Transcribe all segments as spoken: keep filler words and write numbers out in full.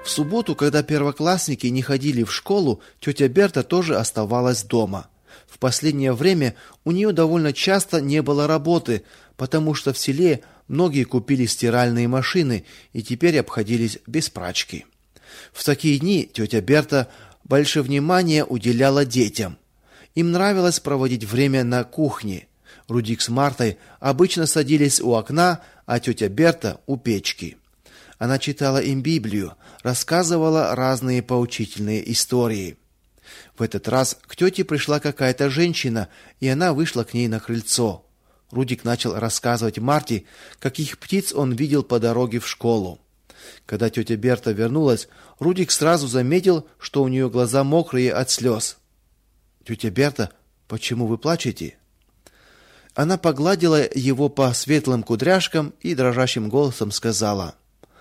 В субботу, когда первоклассники не ходили в школу, тетя Берта тоже оставалась дома. В последнее время у нее довольно часто не было работы, потому что в селе многие купили стиральные машины и теперь обходились без прачки. В такие дни тетя Берта большое внимание уделяла детям. Им нравилось проводить время на кухне. Рудик с Мартой обычно садились у окна, а тетя Берта у печки. Она читала им Библию, рассказывала разные поучительные истории. В этот раз к тете пришла какая-то женщина, и она вышла к ней на крыльцо. Рудик начал рассказывать Марте, каких птиц он видел по дороге в школу. Когда тетя Берта вернулась, Рудик сразу заметил, что у нее глаза мокрые от слез. «Тетя Берта, почему вы плачете?» Она погладила его по светлым кудряшкам и дрожащим голосом сказала: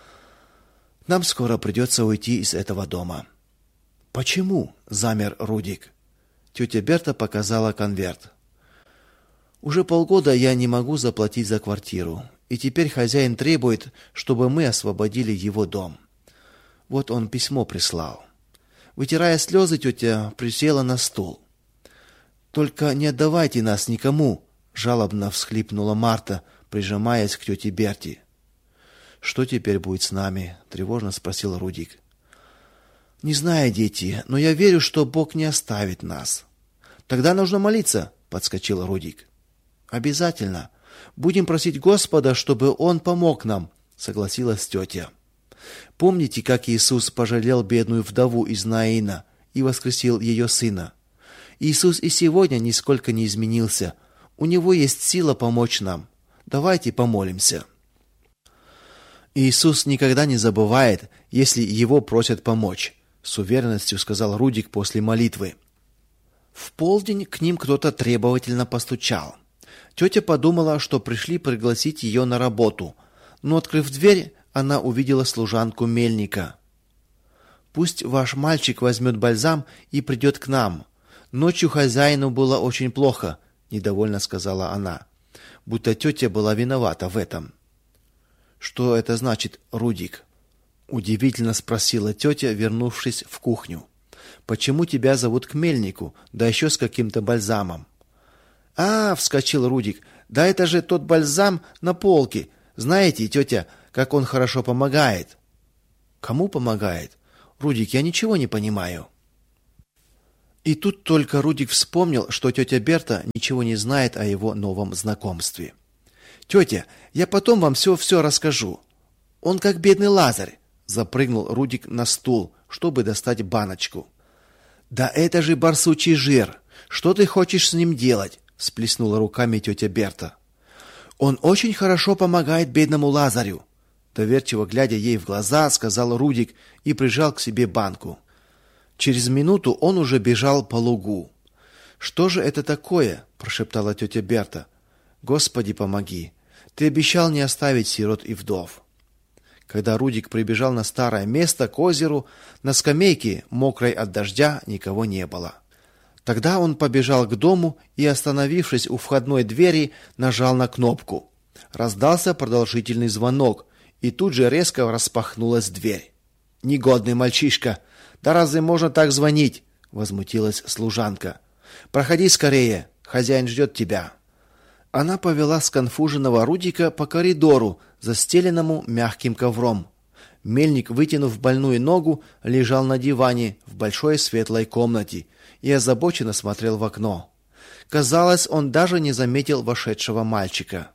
«Нам скоро придется уйти из этого дома». «Почему?» – замер Рудик. Тетя Берта показала конверт. «Уже полгода я не могу заплатить за квартиру, и теперь хозяин требует, чтобы мы освободили его дом. Вот он письмо прислал». Вытирая слезы, тетя присела на стул. «Только не отдавайте нас никому», – жалобно всхлипнула Марта, прижимаясь к тете Берте. «Что теперь будет с нами?» – тревожно спросил Рудик. «Не знаю, дети, но я верю, что Бог не оставит нас». «Тогда нужно молиться», – подскочил Рудик. «Обязательно. Будем просить Господа, чтобы Он помог нам», – согласилась тетя. «Помните, как Иисус пожалел бедную вдову из Наина и воскресил ее сына? Иисус и сегодня нисколько не изменился. У Него есть сила помочь нам. Давайте помолимся». «Иисус никогда не забывает, если Его просят помочь», – с уверенностью сказал Рудик после молитвы. В полдень к ним кто-то требовательно постучал. Тетя подумала, что пришли пригласить ее на работу, но, открыв дверь, она увидела служанку мельника. «Пусть ваш мальчик возьмет бальзам и придет к нам. Ночью хозяину было очень плохо», – недовольно сказала она, будто тетя была виновата в этом. «Что это значит, Рудик?» – удивительно спросила тетя, вернувшись в кухню. «Почему тебя зовут к мельнику, да еще с каким-то бальзамом?» «А, — вскочил Рудик, — да это же тот бальзам на полке. Знаете, тетя, как он хорошо помогает». «Кому помогает? Рудик, я ничего не понимаю». И тут только Рудик вспомнил, что тетя Берта ничего не знает о его новом знакомстве. «Тетя, я потом вам все-все расскажу. Он как бедный Лазарь», – запрыгнул Рудик на стул, чтобы достать баночку. «Да это же барсучий жир. Что ты хочешь с ним делать?» – всплеснула руками тетя Берта. «Он очень хорошо помогает бедному Лазарю», – доверчиво глядя ей в глаза, сказал Рудик и прижал к себе банку. Через минуту он уже бежал по лугу. «Что же это такое?» – прошептала тетя Берта. «Господи, помоги! Ты обещал не оставить сирот и вдов». Когда Рудик прибежал на старое место к озеру, на скамейке, мокрой от дождя, никого не было. Тогда он побежал к дому и, остановившись у входной двери, нажал на кнопку. Раздался продолжительный звонок, и тут же резко распахнулась дверь. «Негодный мальчишка! Да разве можно так звонить?» – возмутилась служанка. «Проходи скорее, хозяин ждет тебя». Она повела сконфуженного Рудика по коридору, застеленному мягким ковром. Мельник, вытянув больную ногу, лежал на диване в большой светлой комнате и озабоченно смотрел в окно. Казалось, он даже не заметил вошедшего мальчика.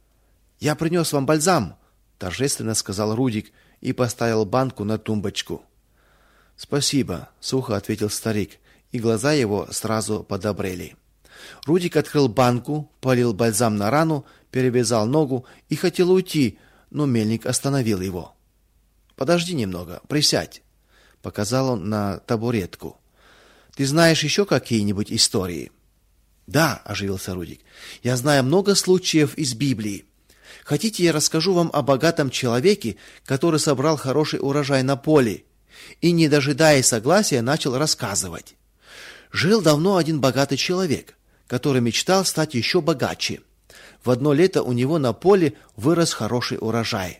«Я принес вам бальзам», – торжественно сказал Рудик и поставил банку на тумбочку. «Спасибо», – сухо ответил старик, и глаза его сразу подобрели. Рудик открыл банку, полил бальзам на рану, перевязал ногу и хотел уйти, но мельник остановил его. «Подожди немного, присядь», – показал он на табуретку. «Ты знаешь еще какие-нибудь истории?» «Да», – оживился Рудик, – «я знаю много случаев из Библии. Хотите, я расскажу вам о богатом человеке, который собрал хороший урожай на поле?» И, не дожидаясь согласия, начал рассказывать. Жил давно один богатый человек, который мечтал стать еще богаче. В одно лето у него на поле вырос хороший урожай.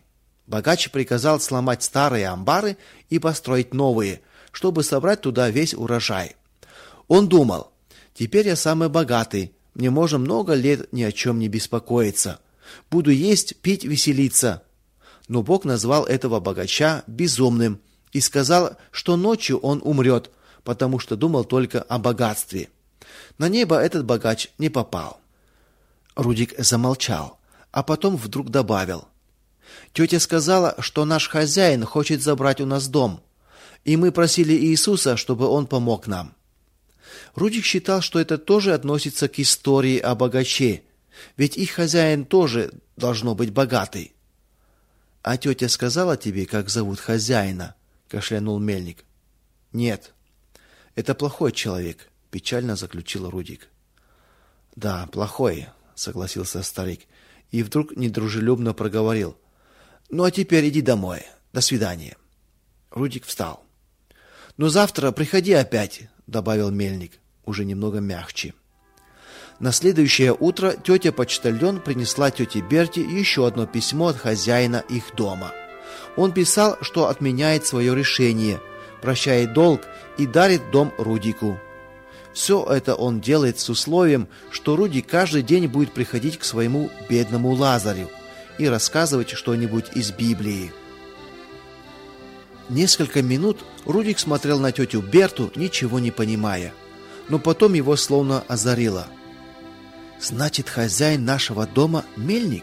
Богач приказал сломать старые амбары и построить новые, чтобы собрать туда весь урожай. Он думал: теперь я самый богатый, мне можно много лет ни о чем не беспокоиться. Буду есть, пить, веселиться. Но Бог назвал этого богача безумным и сказал, что ночью он умрет, потому что думал только о богатстве. На небо этот богач не попал. Рудик замолчал, а потом вдруг добавил: «Тетя сказала, что наш хозяин хочет забрать у нас дом, и мы просили Иисуса, чтобы он помог нам». Рудик считал, что это тоже относится к истории о богаче, ведь их хозяин тоже должно быть богатый. «А тетя сказала тебе, как зовут хозяина?» – кашлянул Мельник. «Нет, это плохой человек», – печально заключил Рудик. «Да, плохой», – согласился старик, и вдруг недружелюбно проговорил: «Ну а теперь иди домой. До свидания». Рудик встал. «Но завтра приходи опять», – добавил Мельник, уже немного мягче. На следующее утро тетя-почтальон принесла тете Берте еще одно письмо от хозяина их дома. Он писал, что отменяет свое решение, прощает долг и дарит дом Рудику. Все это он делает с условием, что Рудик каждый день будет приходить к своему бедному Лазарю и рассказывать что-нибудь из Библии. Несколько минут Рудик смотрел на тетю Берту, ничего не понимая, но потом его словно озарило. «Значит, хозяин нашего дома – Мельник?»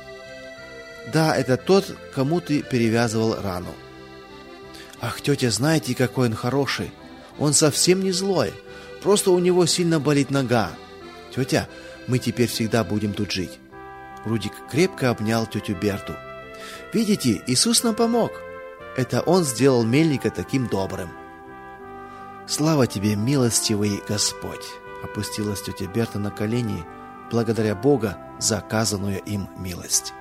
«Да, это тот, кому ты перевязывал рану». «Ах, тетя, знаете, какой он хороший? Он совсем не злой, просто у него сильно болит нога. Тетя, мы теперь всегда будем тут жить». Рудик крепко обнял тетю Берту. «Видите, Иисус нам помог. Это Он сделал Мельника таким добрым». «Слава тебе, милостивый Господь!» – опустилась тетя Берта на колени, благодаря Бога за оказанную им милость.